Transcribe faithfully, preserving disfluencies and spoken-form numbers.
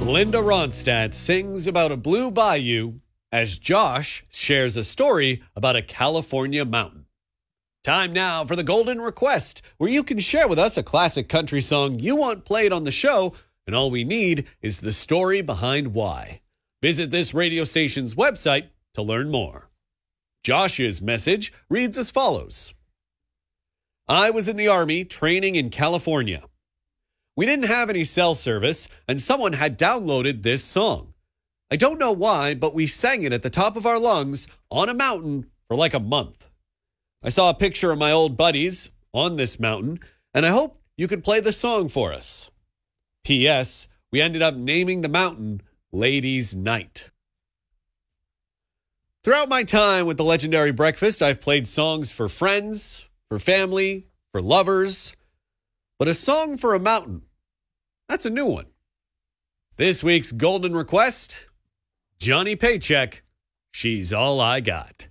Linda Ronstadt sings about a blue bayou as Josh shares a story about a California mountain. Time now for the Golden Request, where you can share with us a classic country song you want played on the show, and all we need is the story behind why. Visit this radio station's website to learn more. Josh's message reads as follows. I was in the Army training in California. We didn't have any cell service, and someone had downloaded this song. I don't know why, but we sang it at the top of our lungs on a mountain for like a month. I saw a picture of my old buddies on this mountain, and I hope you could play the song for us. P S. We ended up naming the mountain Ladies' Night. Throughout my time with the Legendary Breakfast, I've played songs for friends, for family, for lovers, but a song for a mountain, that's a new one. This week's Golden Request, Johnny Paycheck, She's All I Got.